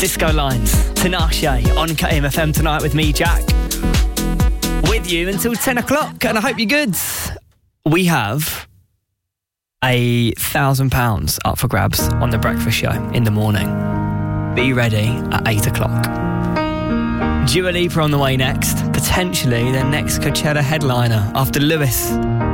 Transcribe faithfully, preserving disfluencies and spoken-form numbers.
Disco Lines, Tinashe on K M F M tonight with me, Jack. With you until ten o'clock, and I hope you're good. We have a thousand pounds up for grabs on The Breakfast Show in the morning. Be ready at eight o'clock. Dua Lipa on the way next, potentially their next Coachella headliner after Lewis.